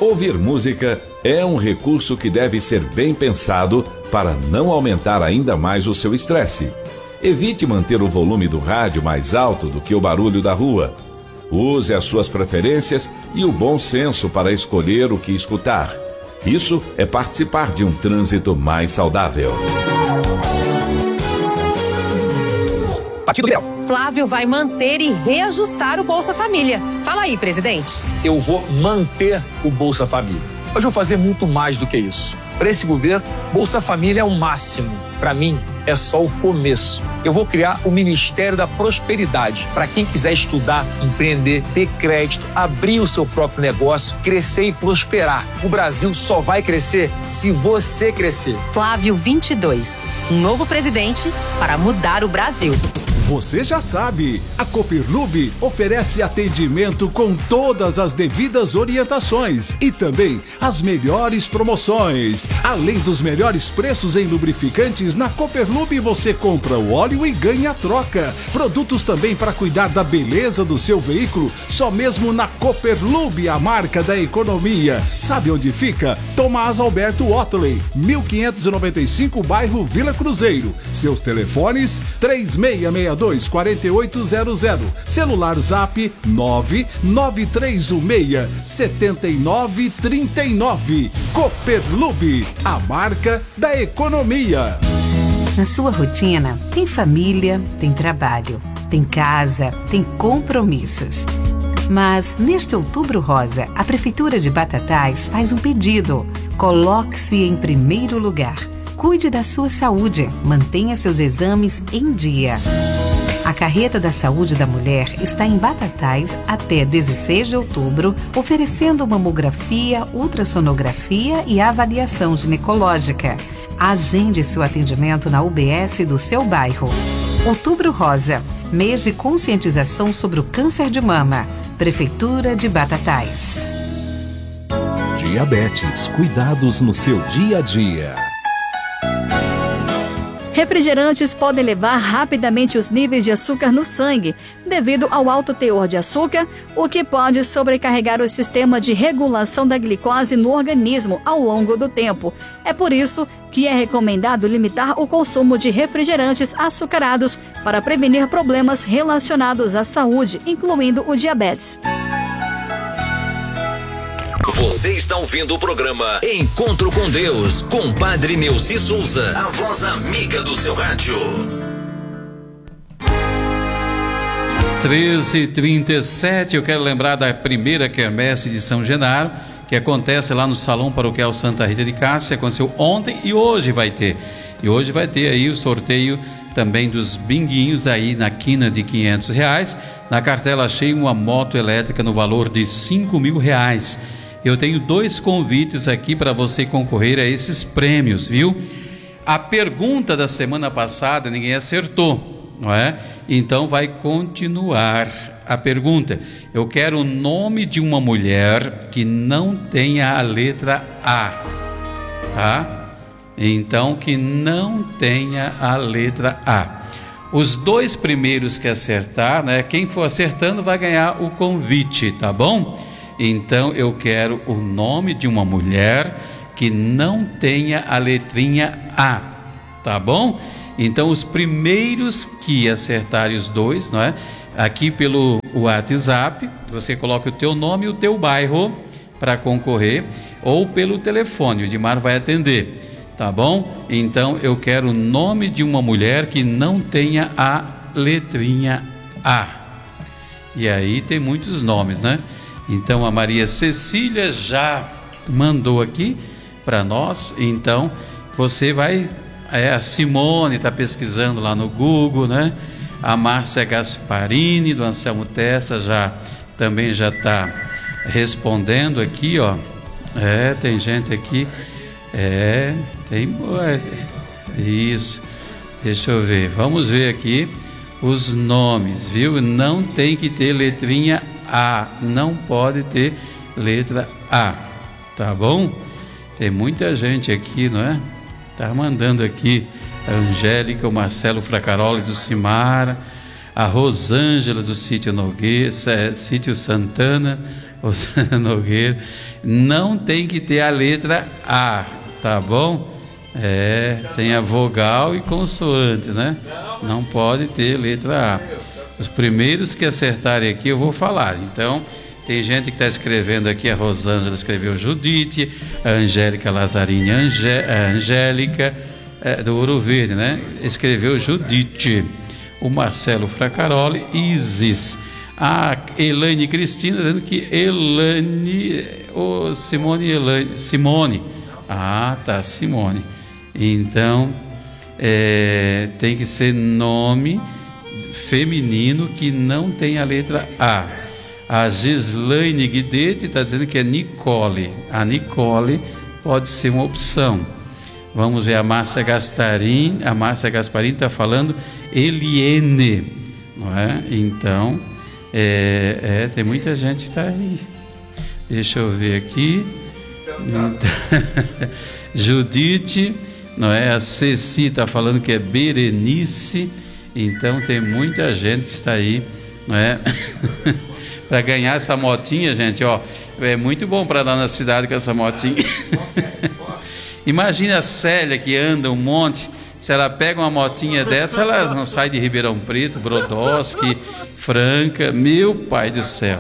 Ouvir música é um recurso que deve ser bem pensado para não aumentar ainda mais o seu estresse. Evite manter o volume do rádio mais alto do que o barulho da rua. Use as suas preferências e o bom senso para escolher o que escutar. Isso é participar de um trânsito mais saudável. Partido Liberal. Flávio vai manter e reajustar o Bolsa Família. Fala aí, presidente. Eu vou manter o Bolsa Família. Mas vou fazer muito mais do que isso. Para esse governo, Bolsa Família é o máximo. Para mim, é só o começo. Eu vou criar o Ministério da Prosperidade para quem quiser estudar, empreender, ter crédito, abrir o seu próprio negócio, crescer e prosperar. O Brasil só vai crescer se você crescer. Flávio 22, um novo presidente para mudar o Brasil. Você já sabe, a Copperlube oferece atendimento com todas as devidas orientações e também as melhores promoções. Além dos melhores preços em lubrificantes, na Copperlube você compra o óleo e ganha a troca. Produtos também para cuidar da beleza do seu veículo, só mesmo na Copperlube, a marca da economia. Sabe onde fica? Tomás Alberto Otley, 1595, bairro Vila Cruzeiro. Seus telefones 3662-4800. Celular Zap 99316-7939. Copperlube, a marca da economia. Na sua rotina, tem família, tem trabalho, tem casa, tem compromissos. Mas neste Outubro Rosa, a Prefeitura de Batatais faz um pedido. Coloque-se em primeiro lugar. Cuide da sua saúde, mantenha seus exames em dia. A Carreta da Saúde da Mulher está em Batatais até 16 de outubro, oferecendo mamografia, ultrassonografia e avaliação ginecológica. Agende seu atendimento na UBS do seu bairro. Outubro Rosa, mês de conscientização sobre o câncer de mama. Prefeitura de Batatais. Diabetes, cuidados no seu dia a dia. Refrigerantes podem elevar rapidamente os níveis de açúcar no sangue, devido ao alto teor de açúcar, o que pode sobrecarregar o sistema de regulação da glicose no organismo ao longo do tempo. É por isso que é recomendado limitar o consumo de refrigerantes açucarados para prevenir problemas relacionados à saúde, incluindo o diabetes. Você está ouvindo o programa Encontro com Deus, com Padre Neuci Souza, a voz amiga do seu rádio. 13h37, eu quero lembrar da primeira quermesse de São Genaro, que acontece lá no Salão Paroquial Santa Rita de Cássia. Aconteceu ontem e hoje vai ter. E hoje vai ter aí o sorteio também dos binguinhos aí na quina de R$500. Na cartela achei uma moto elétrica no valor de R$5.000. Eu tenho 2 convites aqui para você concorrer a esses prêmios, viu? A pergunta da semana passada ninguém acertou, não é? Então vai continuar a pergunta. Eu quero o nome de uma mulher que não tenha a letra A, tá? Então, que não tenha a letra A. Os 2 primeiros que acertar, né? Quem for acertando vai ganhar o convite, tá bom? Então eu quero o nome de uma mulher que não tenha a letrinha A, tá bom? Então os primeiros que acertarem os 2, não é? Aqui pelo WhatsApp, você coloca o teu nome e o teu bairro para concorrer, ou pelo telefone, o Edmar vai atender, tá bom? Então eu quero o nome de uma mulher que não tenha a letrinha A. E aí tem muitos nomes, né? Então a Maria Cecília já mandou aqui para nós. Então você vai, a Simone está pesquisando lá no Google, né? A Márcia Gasparini do Anselmo Tessa também já está respondendo aqui, ó. Tem gente aqui, isso. Deixa eu ver, vamos ver aqui os nomes, viu? Não tem que ter letrinha A, não pode ter letra A, tá bom? Tem muita gente aqui, não é? Tá mandando aqui a Angélica, o Marcelo Fracaroli do Cimara, a Rosângela do Sítio Nogueira, Sítio Santana, Rosana Nogueira. Não tem que ter a letra A, tá bom? Tem a vogal e consoantes, né? Não pode ter letra A. Os primeiros que acertarem aqui eu vou falar. Então, tem gente que está escrevendo aqui, a Rosângela escreveu Judite, a Angélica Lazzarini, a Angélica do Ouro Verde, né? Escreveu Judite. O Marcelo Fracaroli, Isis. A Elaine Cristina dizendo que Simone. Ah, tá, Simone. Então, tem que ser nome feminino que não tem a letra A. A Gislaine Guidetti está dizendo que é Nicole. A Nicole pode ser uma opção. Vamos ver a Márcia Gasparini. A Márcia Gasparini está falando Eliene, não é? Então, tem muita gente que está aí. Deixa eu ver aqui. Judite, não é? A Ceci está falando que é Berenice. Então, tem muita gente que está aí, não é? Para ganhar essa motinha, gente, ó, é muito bom para andar na cidade com essa motinha. Imagina a Célia que anda um monte, se ela pega uma motinha dessa, ela não sai de Ribeirão Preto, Brodowski, Franca, meu pai do céu.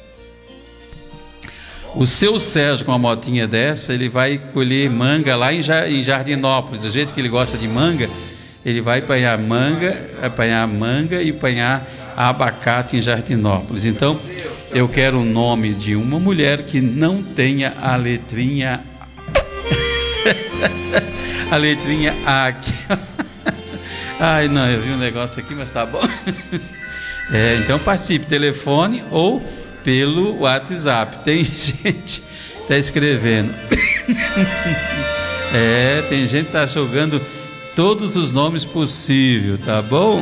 O seu Sérgio com uma motinha dessa, ele vai colher manga lá em Jardinópolis, do jeito que ele gosta de manga, ele vai apanhar manga e apanhar abacate em Jardinópolis. Então, eu quero o nome de uma mulher que não tenha a letrinha a letrinha A aqui. Ai, não, eu vi um negócio aqui, mas tá bom. Então participe, telefone ou pelo WhatsApp. Tem gente que tá escrevendo. Tem gente que tá jogando todos os nomes possíveis, tá bom?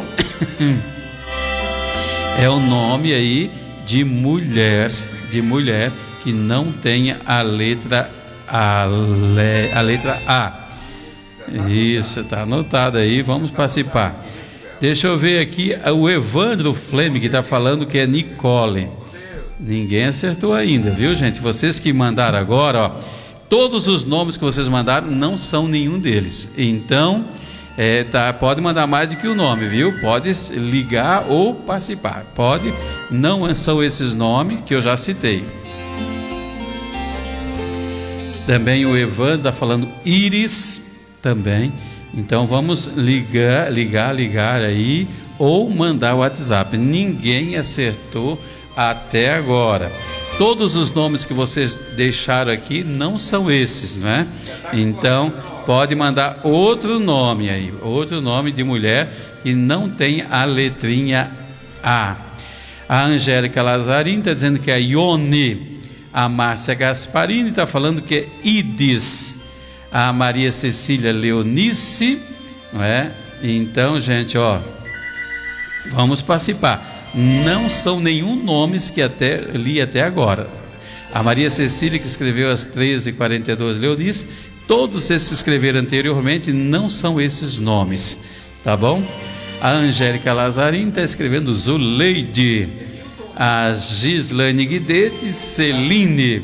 É o nome aí de mulher que não tenha a letra A. Isso, tá anotado aí, vamos participar. Deixa eu ver aqui, o Evandro Fleming está falando que é Nicole. Ninguém acertou ainda, viu, gente? Vocês que mandaram agora, ó, todos os nomes que vocês mandaram não são nenhum deles. Então, pode mandar mais do que o nome, viu? Pode ligar ou participar. Pode, não são esses nomes que eu já citei. Também o Evandro está falando Iris também. Então vamos ligar aí ou mandar o WhatsApp. Ninguém acertou até agora. Todos os nomes que vocês deixaram aqui não são esses, né? Então pode mandar outro nome aí, outro nome de mulher que não tem a letrinha A. A Angélica Lazzarini está dizendo que é Ione. A Márcia Gasparini está falando que é Idis. A Maria Cecília Leonice, não é? Então, gente, ó, vamos participar. Não são nenhum nomes que li até agora. A Maria Cecília, que escreveu às 13h42, Leonice, todos esses que escreveram anteriormente não são esses nomes, tá bom? A Angélica Lazzarini está escrevendo Zuleide. A Gislaine Guidetti, Celine,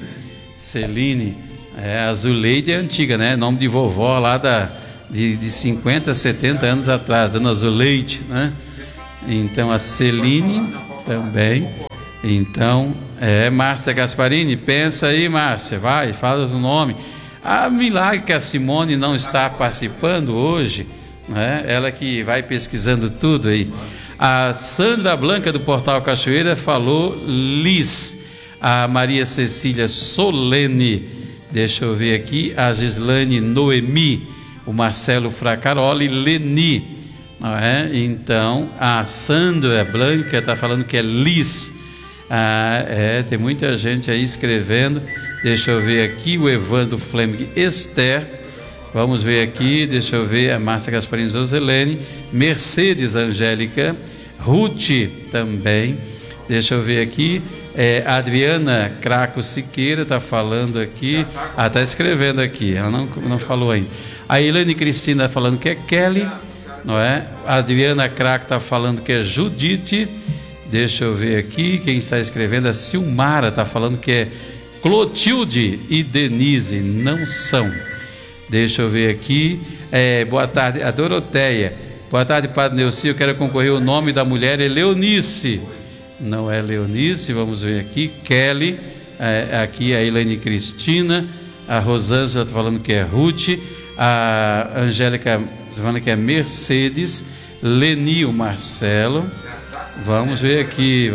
a Zuleide é antiga, né? Nome de vovó lá de 50, 70 anos atrás, dona Zuleide, né? Então a Celine também. Então, Márcia Gasparini, pensa aí, Márcia, vai, fala do nome. A milagre que a Simone não está participando hoje, né? Ela que vai pesquisando tudo aí. A Sandra Blanca do Portal Cachoeira falou Liz. A Maria Cecília Solene, deixa eu ver aqui, a Gislaine Noemi, o Marcelo Fracaroli, Leni, não é? Então a Sandra Blanca está falando que é Liz. Tem muita gente aí escrevendo. Deixa eu ver aqui, o Evandro Fleming, Esther. Vamos ver aqui, deixa eu ver, a Márcia Gasparini, Joselene, Mercedes Angélica, Ruth também. Deixa eu ver aqui, Adriana Craco Siqueira está falando aqui, está escrevendo aqui, ela não falou ainda. A Elane Cristina falando que é Kelly, não é? A Adriana Craco está falando que é Judite. Deixa eu ver aqui quem está escrevendo. A Silmara está falando que é Clotilde e Denise, não são. Deixa eu ver aqui. Boa tarde, a Doroteia. Boa tarde, Padre Neuci. Eu quero concorrer. O nome da mulher é Leonice. Não é Leonice, vamos ver aqui. Kelly, aqui a Elaine Cristina. A Rosângela está falando que é Ruth. A Angélica está falando que é Mercedes. Leni, o Marcelo. Vamos ver aqui.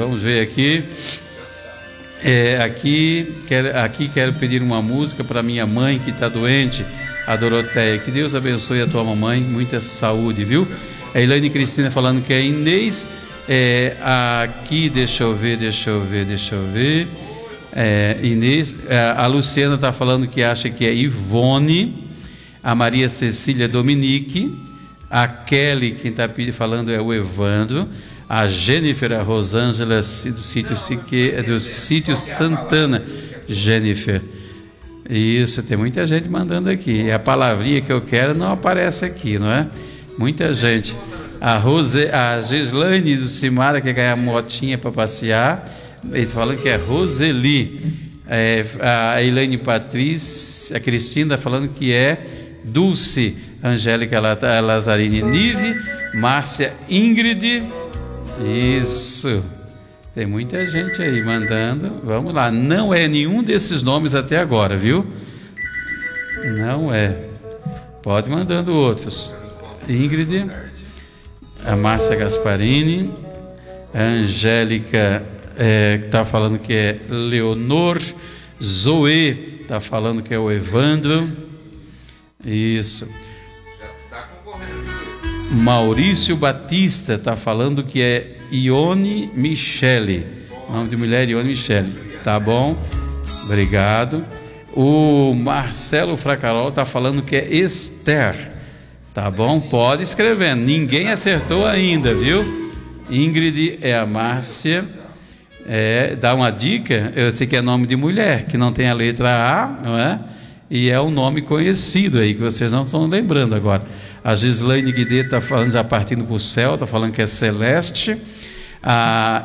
Aqui quero pedir uma música para minha mãe que está doente, a Doroteia. Que Deus abençoe a tua mamãe, muita saúde, viu? A Elaine Cristina falando que é Inês. Aqui, deixa eu ver. Inês. A Luciana está falando que acha que é Ivone. A Maria Cecília Dominique. A Kelly, quem está falando é o Evandro. A Jennifer, a Rosângela do sítio Santana. Jennifer. Isso, tem muita gente mandando aqui. E a palavrinha que eu quero não aparece aqui, não é? Muita gente. A Gislaine do Simara quer ganhar motinha para passear. Ele falando que é Roseli. A Elaine Patrícia, a Cristina falando que é Dulce. Angélica Lazzarini Nive. Márcia Ingrid. Isso. Tem muita gente aí mandando. Vamos lá. Não é nenhum desses nomes até agora, viu? Não é. Pode mandando outros. Ingrid. A Márcia Gasparini. A Angélica está falando que é Leonor. Zoe está falando que é o Evandro. Isso. Maurício Batista está falando que é Ione Michele. Nome de mulher, Ione Michele. Tá bom? Obrigado. O Marcelo Fracarol está falando que é Esther. Tá bom? Pode escrever. Ninguém acertou ainda, viu? Ingrid é a Márcia. Dá uma dica. Eu sei que é nome de mulher, que não tem a letra A, não é? E é um nome conhecido aí, que vocês não estão lembrando agora. A Gislaine Guidet está falando, já partindo para o céu, está falando que é Celeste. A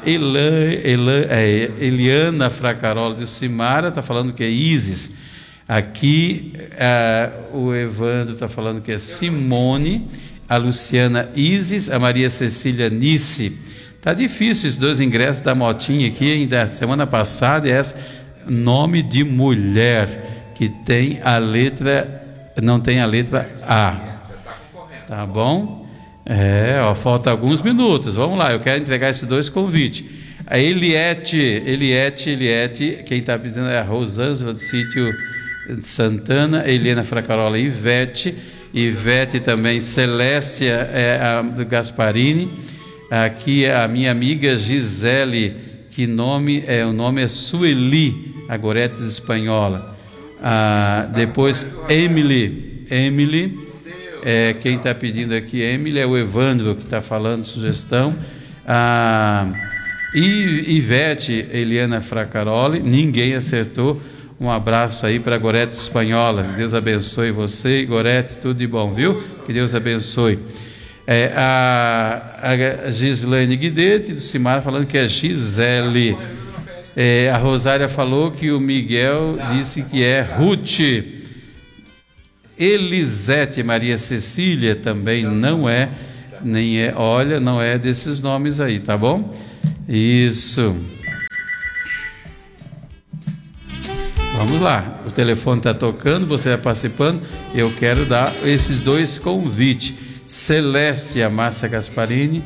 Eliana Fracarola de Simara está falando que é Isis. Aqui o Evandro está falando que é Simone. A Luciana Isis. A Maria Cecília Nice. Está difícil esses dois ingressos da motinha aqui, ainda semana passada, nome de mulher que tem a letra, não tem a letra A. Tá bom? Falta alguns minutos. Vamos lá, eu quero entregar esses dois convites. A Eliette, quem está pedindo é a Rosângela do sítio Santana. Helena Fracarola, Ivete também. Celéstia do Gasparini. Aqui a minha amiga Gisele, que o nome é Sueli, a Goretes espanhola. Depois Emily, quem está pedindo aqui, Emily, é o Evandro que está falando, sugestão. Ivete, Eliana Fracaroli, ninguém acertou. Um abraço aí para a Gorete Espanhola. Deus abençoe você, Gorete, tudo de bom, viu? Que Deus abençoe. A Gislaine Guidet do Simara falando que é Gisele. A Rosária falou que o Miguel disse que é Ruth. Elisete Maria Cecília também não é, não é desses nomes aí, tá bom? Isso. Vamos lá, o telefone está tocando, você vai participando. Eu quero dar esses dois convites. Celeste, a Márcia Gasparini.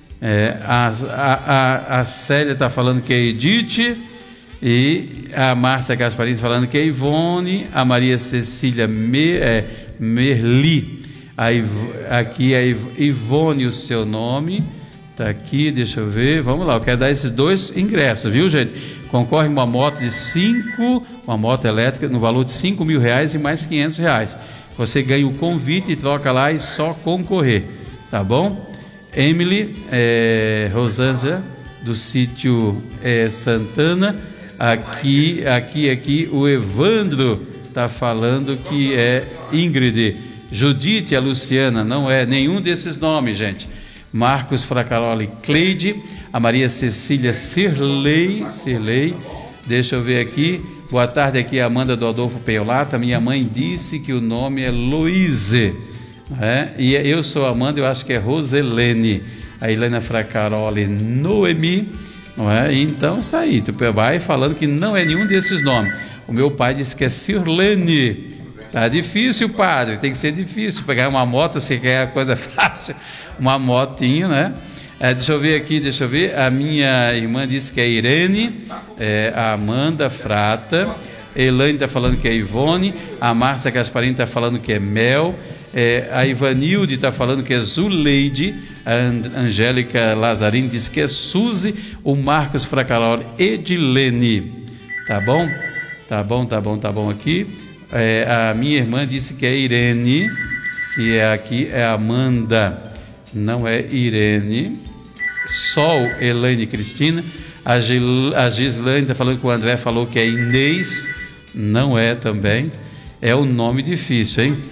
A Célia está falando que é Edith. E a Márcia Gasparini falando que é Ivone. A Maria Cecília Merli. Aqui é Ivone, o seu nome. Está aqui, deixa eu ver. Vamos lá, eu quero dar esses dois ingressos, viu, gente? Concorre uma moto uma moto elétrica no valor de R$5.000 e mais R$500. Você ganha o convite e troca lá e só concorrer, tá bom? Emily, Rosângela, do sítio Santana. Aqui, o Evandro está falando que é Ingrid. Judite, a Luciana, não é nenhum desses nomes, gente. Marcos Fracaroli Cleide, a Maria Cecília Cirlei, deixa eu ver aqui, boa tarde, aqui a Amanda do Adolfo Peolata, minha mãe disse que o nome é Luíse, e eu sou Amanda, eu acho que é Roselene, a Helena Fracaroli Noemi, não é? Então está aí, tu vai falando que não é nenhum desses nomes. O meu pai disse que é Cirlene. Tá difícil, padre, tem que ser difícil. Pegar uma moto, você quer coisa fácil, uma motinha, né? Deixa eu ver. A minha irmã disse que é Irene, a Amanda Frata, Elaine está falando que é Ivone, a Márcia Gasparini está falando que é Mel, a Ivanilde está falando que é Zuleide, a Angélica Lazzarini disse que é Suzy, o Marcos Fracaroli Edilene. Tá bom? Tá bom aqui. A minha irmã disse que é Irene, que aqui é Amanda, não é Irene. Sol, Elaine Cristina. A Gislaine está falando que o André falou que é Inês, não é também. É um nome difícil, hein?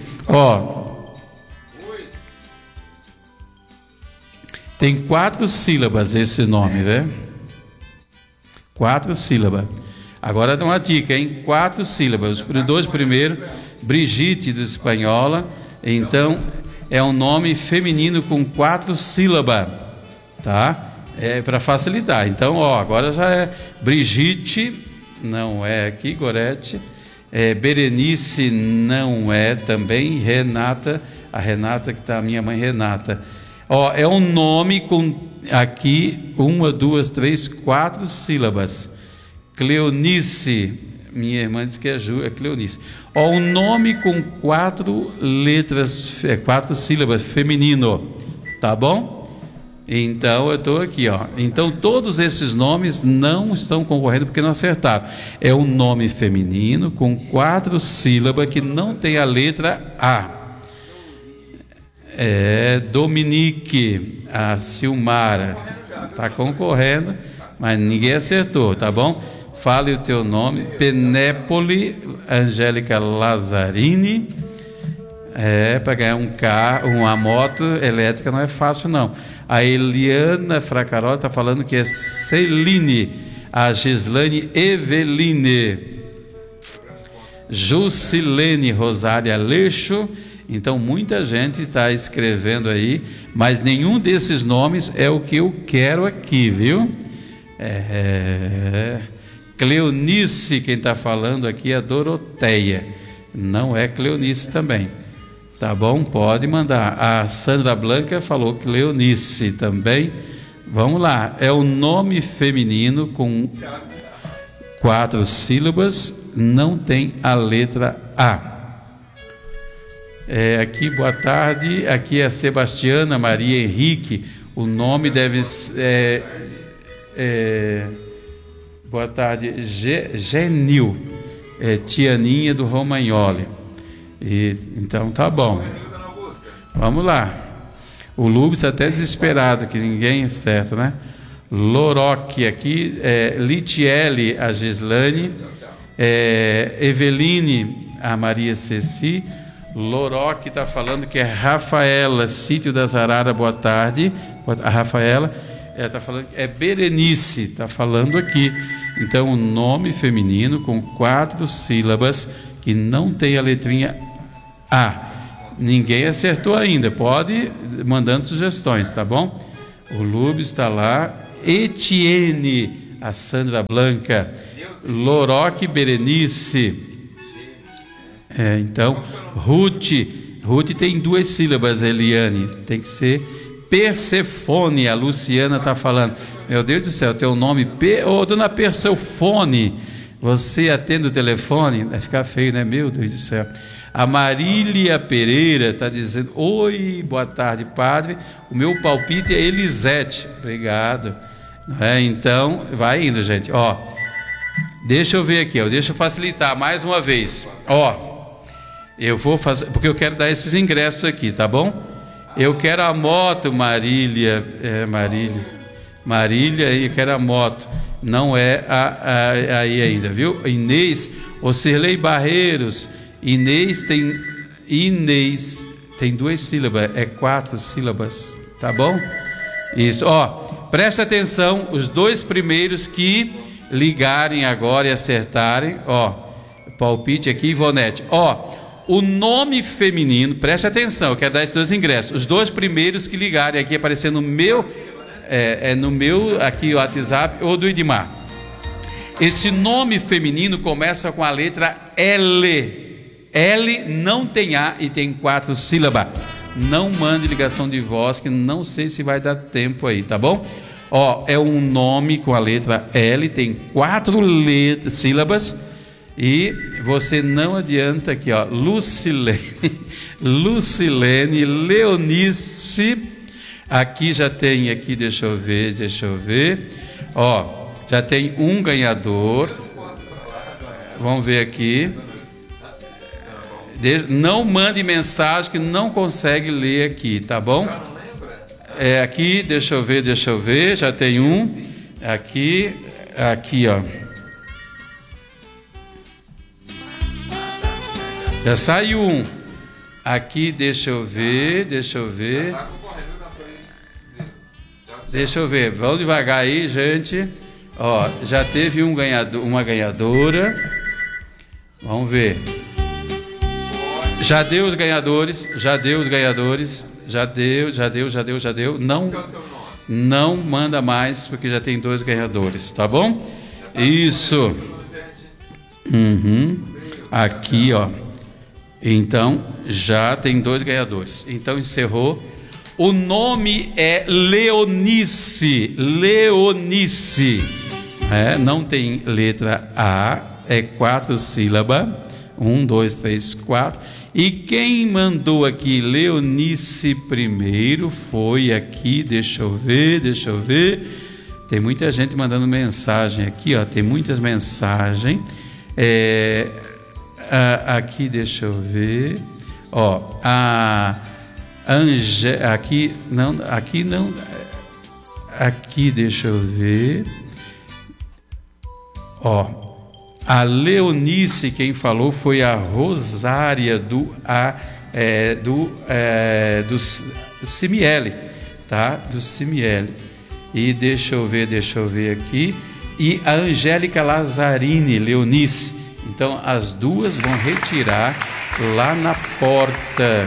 Tem 4 sílabas esse nome, né? 4 sílabas. Agora dá uma dica, hein? 4 sílabas. Os 2 primeiros, Brigitte, do Espanhola. Então, é um nome feminino com 4 sílabas, tá? Para facilitar. Então, agora já é Brigitte, não é aqui, Gorete. Berenice, não é também. Renata, a Renata que está, a minha mãe Renata. É um nome com aqui 1, 2, 3, 4 sílabas. Cleonice, minha irmã disse que é Cleonice. Um nome com 4 letras, 4 sílabas, feminino, tá bom? Então eu estou aqui, Então todos esses nomes não estão concorrendo porque não acertaram. É um nome feminino com 4 sílabas que não tem a letra A. Dominique, a Silmara está concorrendo, mas ninguém acertou, tá bom? Fale o teu nome. Penépoli, Angélica Lazzarini. Para ganhar um carro, uma moto elétrica não é fácil, não. A Eliana Fracaroli está falando que é Celine. A Gislaine Eveline. Jusilene Rosária Leixo. Então muita gente está escrevendo aí, mas nenhum desses nomes é o que eu quero aqui, viu? Cleonice, quem está falando aqui é Doroteia, não é Cleonice também, tá bom? Pode mandar. A Sandra Blanca falou Cleonice também. Vamos lá, é um nome feminino com 4 sílabas, não tem a letra A. Aqui, boa tarde, aqui é Sebastiana Maria Henrique, o nome deve ser... boa tarde, Genil, Tianinha do Romagnoli. Então tá bom, vamos lá. O Lubes está até desesperado que ninguém acerta, né? Loroque aqui, Litiele, a Gislane, Eveline, a Maria Ceci. Loroque está falando que é Rafaela, Sítio das Araras, boa tarde. A Rafaela está falando que é Berenice, está falando aqui. Então, um nome feminino com 4 sílabas que não tem a letrinha A. Ninguém acertou ainda, pode ir mandando sugestões, tá bom? O Lube está lá. Etienne, a Sandra Blanca. Loroque, Berenice. Então, Ruth tem 2 sílabas, Eliane, tem que ser Persefone, a Luciana está falando. Meu Deus do céu, teu nome, dona Persefone, você atende o telefone? Vai ficar feio, né? Meu Deus do céu. A Marília Pereira está dizendo, oi, boa tarde, padre, o meu palpite é Elisete. Obrigado. Então, vai indo, gente. Deixa eu ver aqui, deixa eu facilitar mais uma vez. Eu vou fazer, porque eu quero dar esses ingressos aqui, tá bom? Eu quero a moto, Marília, eu quero a moto, não é aí ainda, viu? Inês, Ocirlei Barreiros, Inês tem 2 sílabas, 4 sílabas, tá bom? Isso, ó, presta atenção, os 2 primeiros que ligarem agora e acertarem, ó, palpite aqui, Ivonete, ó, o nome feminino, preste atenção, eu quero dar esses 2 ingressos, os 2 primeiros que ligarem aqui, aparecer no meu, no meu aqui o WhatsApp ou do Edmar. Esse nome feminino começa com a letra L. L não tem A e tem 4 sílabas. Não mande ligação de voz, que não sei se vai dar tempo aí, tá bom? Ó, é um nome com a letra L, tem 4 sílabas. E você não adianta aqui, ó, Lucilene, Leonice. Aqui já tem, aqui, deixa eu ver. Ó, já tem um ganhador. Vamos ver aqui. Não mande mensagem que não consegue ler aqui, tá bom? Aqui, deixa eu ver, já tem um. Aqui, ó. Já saiu um. Aqui, deixa eu ver. Vamos devagar aí, gente. Ó, já teve um ganhador, uma ganhadora. Vamos ver. Já deu os ganhadores. Já deu. Não manda mais, porque já tem 2 ganhadores, tá bom? Isso. Aqui, ó. Então, já tem 2 ganhadores. Então, encerrou. O nome é Leonice. Não tem letra A. É 4 sílabas. 1, 2, 3, 4. E quem mandou aqui Leonice primeiro foi aqui. Deixa eu ver. Tem muita gente mandando mensagem aqui, ó. Tem muitas mensagens. Aqui, deixa eu ver. Ó, aqui não. Aqui, deixa eu ver. Ó, a Leonice, quem falou foi a Rosária do Cimiele, tá? Do Cimiele. E deixa eu ver aqui. E a Angélica Lazzarini, Leonice. Então, as 2 vão retirar lá na porta.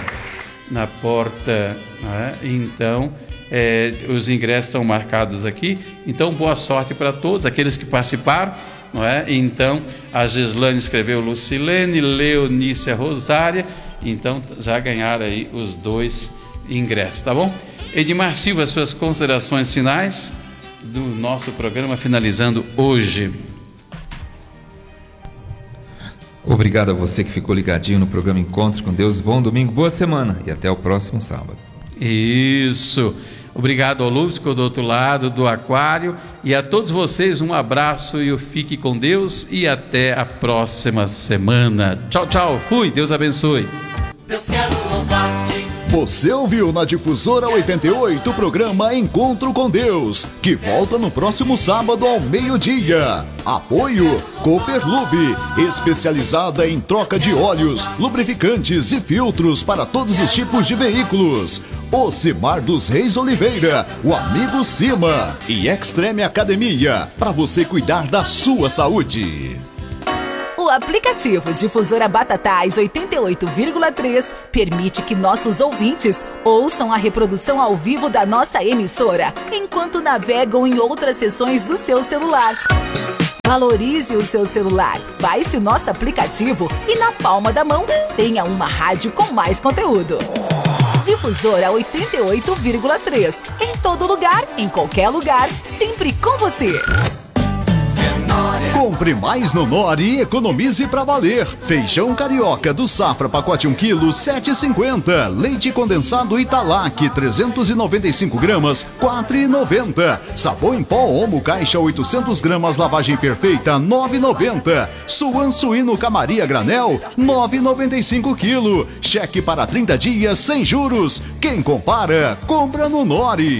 Né? Então, os ingressos estão marcados aqui. Então, boa sorte para todos aqueles que participaram. Não é? Então, a Gislane escreveu Lucilene, Leonice, Rosária. Então, já ganharam aí os 2 ingressos, tá bom? Edmar Silva, suas considerações finais do nosso programa, finalizando hoje. Obrigado a você que ficou ligadinho no programa Encontro com Deus. Bom domingo, boa semana e até o próximo sábado. Isso. Obrigado ao Lúcio do outro lado do aquário. E a todos vocês um abraço e fique com Deus e até a próxima semana. Tchau, tchau. Fui. Deus abençoe. Deus quero louvar-te. Você ouviu na Difusora 88 o programa Encontro com Deus, que volta no próximo sábado ao meio-dia. Apoio Cooperlube, especializada em troca de óleos, lubrificantes e filtros para todos os tipos de veículos. Ocimar dos Reis Oliveira, o amigo Cima e Extreme Academia, para você cuidar da sua saúde. O aplicativo Difusora Batatais 88,3 permite que nossos ouvintes ouçam a reprodução ao vivo da nossa emissora, enquanto navegam em outras seções do seu celular. Valorize o seu celular, baixe o nosso aplicativo e na palma da mão tenha uma rádio com mais conteúdo. Difusora 88,3. Em todo lugar, em qualquer lugar, sempre com você. Compre mais no Nori e economize pra valer. Feijão carioca do Safra, pacote 1 kg, 7,50. Leite condensado Italac, 395 gramas, 4,90. Sabão em pó Omo Caixa 800 gramas, lavagem perfeita, 9,90. Suan suíno Camaria granel, 9,95 kg. Cheque para 30 dias sem juros. Quem compara, compra no Nori.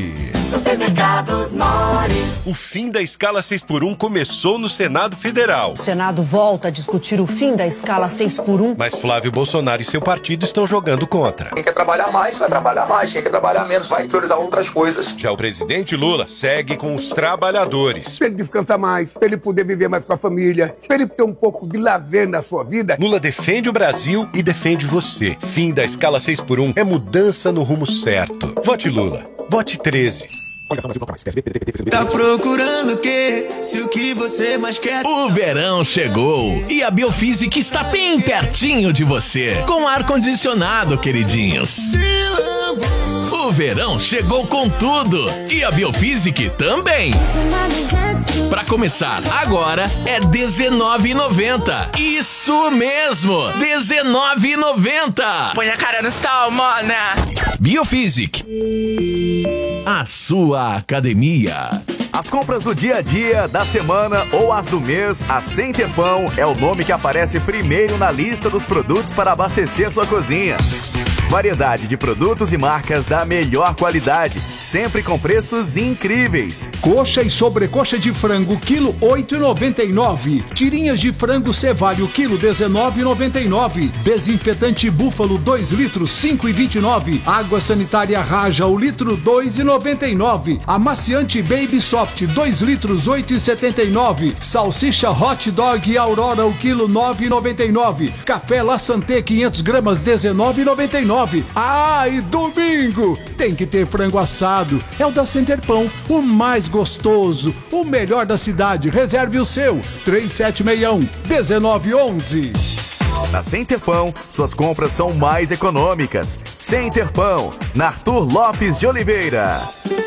Supermercados Nori. O fim da escala 6x1 começou no Senado Federal. O Senado volta a discutir o fim da escala 6x1. Mas Flávio Bolsonaro e seu partido estão jogando contra. Quem quer trabalhar mais, vai trabalhar mais. Quem quer trabalhar menos, vai priorizar outras coisas. Já o presidente Lula segue com os trabalhadores. Pra ele descansar mais, pra ele poder viver mais com a família, pra ele ter um pouco de lazer na sua vida. Lula defende o Brasil e defende você. Fim da escala 6x1 é mudança no rumo certo. Vote Lula. Vote 13. Tá procurando o quê? Se o que você mais quer. O verão chegou e a Biofísica está bem pertinho de você. Com ar-condicionado, queridinhos. O verão chegou com tudo e a Biofísica também. Para começar, agora é R$19,90. Isso mesmo, R$19,90. Põe a cara no sol, mana. Biofísica, a sua academia. As compras do dia a dia, da semana ou as do mês, a Center Pão é o nome que aparece primeiro na lista dos produtos para abastecer sua cozinha. Variedade de produtos e marcas da melhor qualidade, sempre com preços incríveis. Coxa e sobrecoxa de frango, quilo R$ 8,99. Tirinhas de frango cevalho, quilo R$ 19,99. Desinfetante búfalo, 2 litros, R$ 5,29. Água sanitária Raja, o litro, R$ 2,99. Amaciante Baby Soft, 2 litros, R$ 8,79. Salsicha Hot Dog Aurora, o quilo, R$ 9,99. Café La Santé, 500 gramas, R$ 19,99. Ah, e domingo tem que ter frango assado. É o da Center Pão, o mais gostoso, o melhor da cidade. Reserve o seu, 3761-1911. Na Center Pão, suas compras são mais econômicas. Center Pão, na Arthur Lopes de Oliveira.